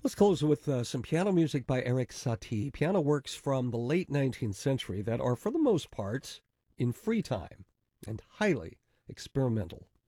Let's close with some piano music by Eric Satie. Piano works from the late 19th century that are, for the most part, in free time and highly experimental.